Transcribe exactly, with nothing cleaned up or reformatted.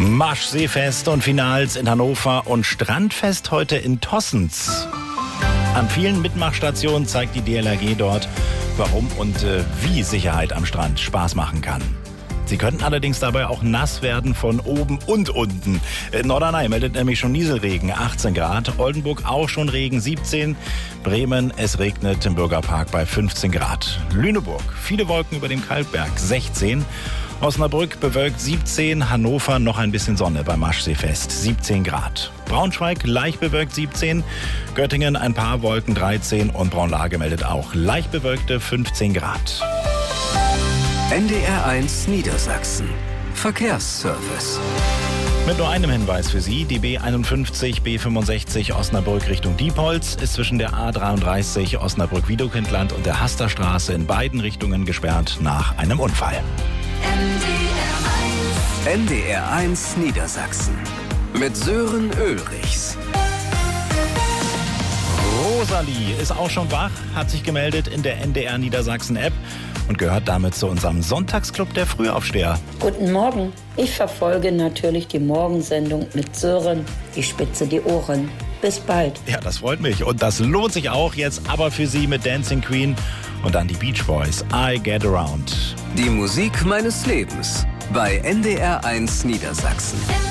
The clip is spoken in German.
Maschseefest und Finals in Hannover und Strandfest heute in Tossens. An vielen Mitmachstationen zeigt die D L R G dort, warum und äh, wie Sicherheit am Strand Spaß machen kann. Sie könnten allerdings dabei auch nass werden von oben und unten. Norderney meldet nämlich schon Nieselregen, achtzehn Grad. Oldenburg auch schon Regen, siebzehn. Bremen, es regnet im Bürgerpark bei fünfzehn Grad. Lüneburg, viele Wolken über dem Kalkberg, sechzehn. Osnabrück bewölkt siebzehn, Hannover noch ein bisschen Sonne beim Maschseefest, siebzehn Grad. Braunschweig leicht bewölkt siebzehn, Göttingen ein paar Wolken dreizehn und Braunlage meldet auch leicht bewölkte fünfzehn Grad. N D R eins Niedersachsen. Verkehrsservice. Mit nur einem Hinweis für Sie, die B einundfünfzig, B fünfundsechzig Osnabrück Richtung Diepholz ist zwischen der A dreiunddreißig Osnabrück-Wiedokindland und der Hasterstraße in beiden Richtungen gesperrt nach einem Unfall. N D R eins Niedersachsen mit Sören Ulrichs. Rosalie ist auch schon wach, hat sich gemeldet in der N D R Niedersachsen App und gehört damit zu unserem Sonntagsclub der Frühaufsteher. Guten Morgen. Ich verfolge natürlich die Morgensendung mit Sören. Ich spitze die Ohren. Bis bald. Ja, das freut mich. Und das lohnt sich auch jetzt aber für Sie mit Dancing Queen und dann die Beach Boys. I Get Around. Die Musik meines Lebens bei N D R eins Niedersachsen.